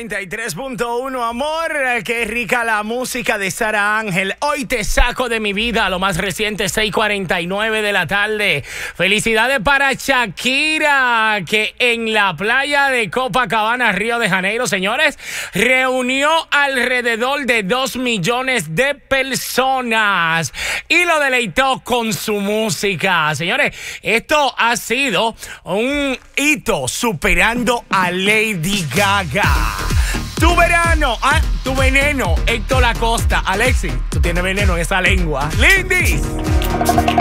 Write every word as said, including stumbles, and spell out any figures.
noventa y tres punto uno, amor, qué rica la música de Sara Ángel. Hoy te saco de mi vida, lo más reciente, seis cuarenta y nueve de la tarde. Felicidades para Shakira, que en la playa de Copacabana, Río de Janeiro, señores, reunió alrededor de dos millones de personas y lo deleitó con su música. Señores, esto ha sido un hito superando a Lady Gaga. Tu verano, ah, tu veneno, Héctor Acosta. Alexis, tú tienes veneno en esa lengua. Lindis.